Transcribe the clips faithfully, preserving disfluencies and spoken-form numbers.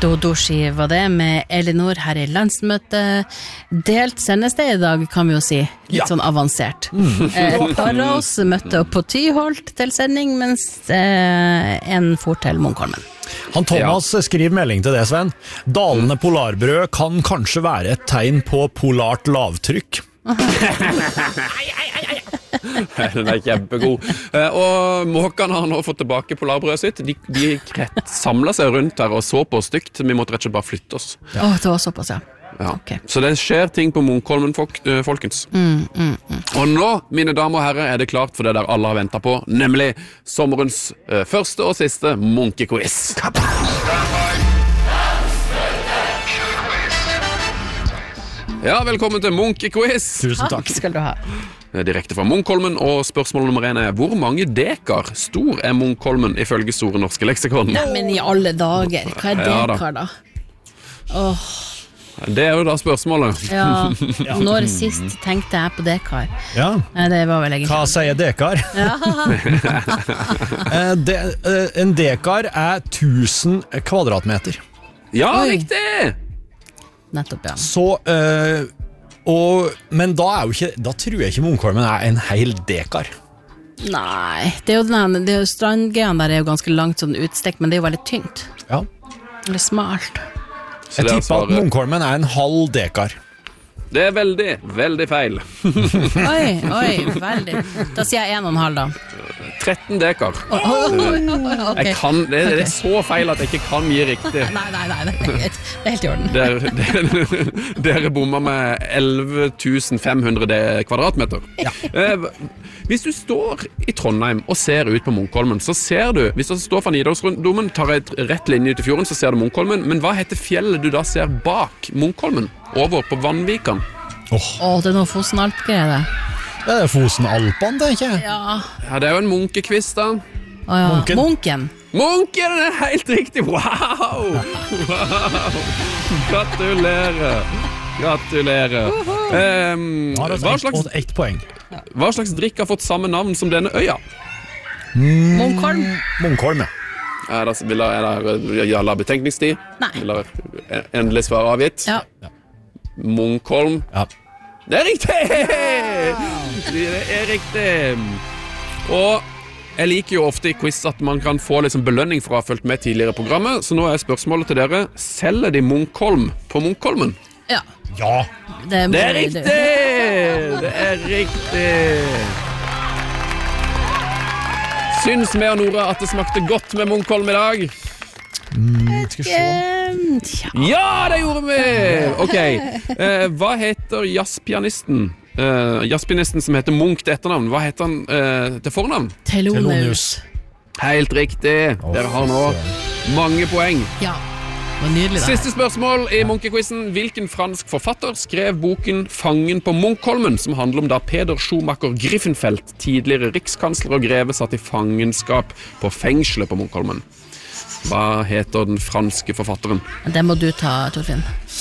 Alberto Dorsi var det med Elinor her i landsmøtet. Delt sendes det i dag, kan vi jo si. Litt ja. Sånn avansert. Mm. Eh, Paros møtte opp på Tyholt til sending, mens eh, en for til Munkholmen. Han Thomas ja. Skriver melding til det, Sven. Dalende polarbrød kan kanskje være et tegn på polart lavtrykk. Den er kjempegod. Og måkene har nå fått tilbake polarbrødet sitt. De, de samlet seg rundt her og så på stygt. Vi måtte rett og slett bare flytte oss. Ja, oh, det var såpass, ja. Ja. Okay. Så det skjer ting på Munkholmen, folk, folkens. Mm, mm, mm. Og nå, mine damer og herrer, er det klart for det der alle har ventet på, nemlig sommerens uh, første og siste Munkequiz. Ja, velkommen til Munkequiz. Tusen takk. Takk skal du ha. Direkte fra Munkholmen, og spørsmål nummer en er: hvor mange dekar stor er Munkholmen ifølge Store norske leksikon? Nei, men i alle dager, hva er dekar da? Åh. Det er jo da spørsmålet. Ja, når sist tenkte jeg på dekar? Ja. Det var vel egentlig. Hva sier dekar? Ja. de, en dekar er tusen kvadratmeter. Ja, Oi. Riktig! Nettopp, ja. Så, øh, og, men da, er jo ikke, da tror jeg ikke Munkholmen er en hel dekar. Nei, det er jo den det er jo strandgreien der er jo ganske langt sånn utstekt, men det er jo veldig tynt. Ja. Eller smalt. Jeg tipper at Munkholmen er en halv dekar. Det er veldig, veldig feil. Oi, oi, veldig. Da sier jeg en og en halv da. tretten dekar. Oh, oh, oh, oh, okay. Jeg kan, det, det er så feil at jeg ikke kan gi riktig. Nei, nei, nei, det er helt, det er helt i orden. Dere, dere, dere bommer med elleve tusen fem hundre kvadratmeter. Ja. Eh, hvis du står i Trondheim og ser ut på Munkholmen, så ser du, hvis du står fra Nidarosdomen, tar et rett linje ut i fjorden, så ser du Munkholmen, men hva heter fjellet du da ser bak Munkholmen? Over på Vannvikan. Åh, oh. oh, det er noe Fosenalp-greier det. Det er Fosenalpene, tenker jeg. Ja. Ja, det er jo en munkekviss da. Oh, ja. Munken. Munken. Munken er helt riktig. Wow! Wow! Gratulerer. Gratulerer. Um, ja, hva, slags, ett poeng. hva slags drikk har fått samme navn som denne øya? Mm, Munkholm. Munkholm, ja. Er det, vil dere gjøre betenkningstid? Nei. Vil dere endelig svare avgitt? Ja. Munkholm. Ja. Det er riktig! Det er riktig. Og jeg liker jo ofte i quiz at man kan få liksom belønning for å ha fulgt med tidligere i programmet, så nå er spørsmålet til dere: selger de Munkholm på Munkholmen? Ja. Ja. Det er, det er riktig! Det er riktig. Syns vi og Nora at det smakte godt med Munkholm i dag? Mm, skal se. Ja, det gjorde vi! Ok, eh, hva heter jazzpianisten? Eh, jazzpianisten som heter Munch til etternavn, hva heter han eh, til fornavn? Thelonious. Helt riktig. Dere har nå mange poeng. Ja, det var nydelig da. Siste spørsmål i Munkequizen. Hvilken fransk forfatter skrev boken Fangen på Munkholmen, som handler om da Peder Schumacher Griffenfeld, tidligere rikskansler og greve, satt i fangenskap på fengselet på Munkholmen? Hva heter den franske forfatteren? Det må du ta, Torfinn.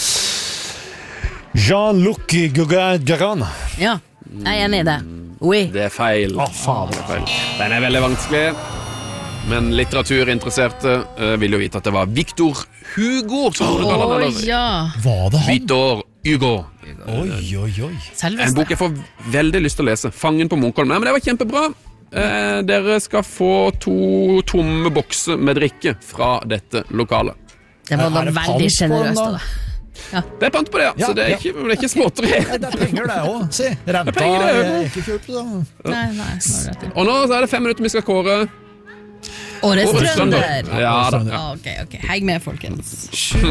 Jean-Luc Gauguin. Ja, jeg er enig i det. Oui. Det er feil. Å, faen. Det er feil. Den er veldig vanskelig, men litteraturinteresserte uh, vil jo vite at det var Victor Hugo. Å oh, ja. Var det han? Victor Hugo. Oi, oi, oi. Selveste. En bok jeg får veldig lyst til å lese. Fangen på Munkholmen. Ja, men det var kjempebra. Eh, dere skal få to tomme bokser med drikke fra dette lokalet. Det var da veldig generøst av deg. Ja. Det er pant på det, ja. Ja, Så det er ja. ikke, det er ikke småtteri. Nei, det er penger det også, si. Renta penger, det. er ikke kjøpt, da. Nei, nei. Og nå så er det fem minutter vi skal kåre Årets Årets trønder. trønder. Ja da. Ok, ok. Heng med, folkens.